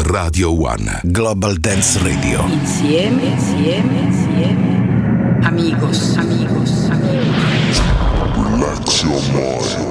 Radio One. Global Dance Radio. Insieme. Amigos. Relax your mind.